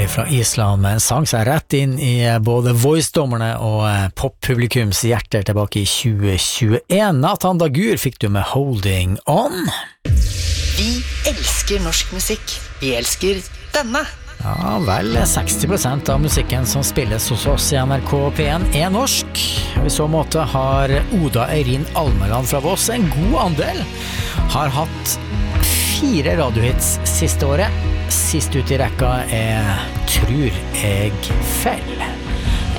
fra Island med en sang som rett inn i både voice-dommerne og pop-publikums hjerter tilbake i 2021. Nathan Dagur fikk du med Holding On. Vi elsker norsk musikk. Vi elsker denne. Ja, vel 60% av musikken som spilles hos oss i NRK P1 er norsk. I så måte har Oda Eirin Almeland fra Voss en god andel. Har hatt 4 radiohits siste året. Sist ut i rekka er Trur jeg fell.